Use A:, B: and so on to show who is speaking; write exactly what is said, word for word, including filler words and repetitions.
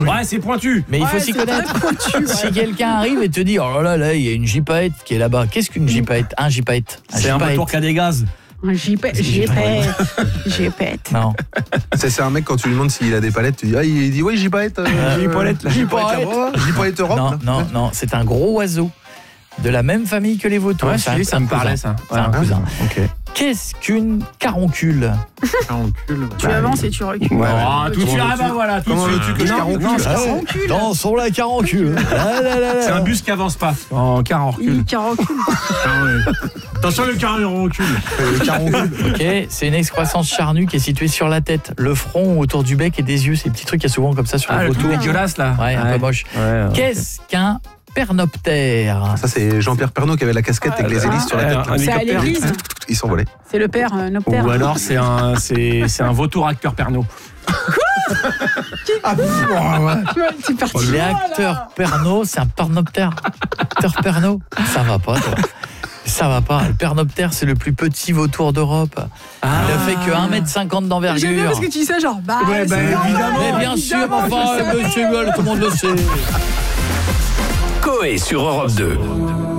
A: Ouais, c'est pointu.
B: Mais il faut
C: Ouais,
B: s'y
C: c'est
B: connaître.
C: très pointu, ouais.
B: Si quelqu'un arrive et te dit oh là là, là il y a une gypaète qui est là-bas. Qu'est-ce qu'une gypaète? Un gypaète.
A: C'est un moteur qui a des gaz.
C: J'y pète, j'y pète, j'y pète.
B: Non.
D: C'est, c'est un mec, quand tu lui demandes s'il a des palettes, tu dis, ah, il dit, oui, j'y palette. Euh,
A: J'y palette, là.
D: J'y palette là-bas, j'y palette Europe.
B: Non,
D: là.
B: non, non, c'est un gros oiseau de la même famille que les vautours.
A: Ouais,
B: C'est
A: je
B: un-
A: dis, ça me
B: cousin.
A: parlait, ça.
B: C'est un
A: Ouais.
B: cousin.
A: Ok.
B: Qu'est-ce qu'une caroncule?
E: Caroncule.
C: Tu avances et tu recules.
A: Ouais,
D: Ah,
A: tout de suite, ah bah voilà, tout de
D: Comment
A: suite.
D: veux-tu que je
A: Non,
D: caroncule?
A: non,
D: Ah,
C: Caroncule.
B: Dansons la caroncule. Là, là, là, là.
A: c'est un bus qui avance pas. En car en recul.
C: Il caroncule.
E: Ah ouais. Attention, le caroncule.
D: Le caroncule.
B: Ok, c'est une excroissance charnue qui est située sur la tête, le front, autour du bec et des yeux. C'est des petits trucs qu'il y a souvent comme ça sur
A: Ah,
B: les
A: le truc
B: photos.
A: dégueulasse là.
B: Ouais, un peu moche.
A: Ouais, ok.
B: Qu'est-ce qu'un pernoptère?
D: Ça, c'est Jean-Pierre Pernaut qui avait la casquette avec les hélices sur la
A: Ouais,
D: tête. là.
A: un
C: C'est à
A: hélicoptère.
C: l'église.
D: Ils s'envolaient.
C: C'est le père euh, Noptère.
A: Ou alors c'est un c'est c'est un vautour acteur Pernod.
C: C'est parti.
B: Il est acteur Pernod, c'est un pernoptère. Acteur Pernod, ça va pas, toi. Ça va pas. Le pernoptère, c'est le plus petit vautour d'Europe. Il a fait que un mètre cinquante
C: J'aime bien
B: d'envergure.
C: parce que tu dis ça genre bah,
A: Ouais, bah,
C: c'est normal,
A: évidemment.
B: Mais bien sûr,
C: évidemment, je
B: enfin,
C: savais.
B: monsieur, tout le monde le sait.
F: Coé sur Europe deux.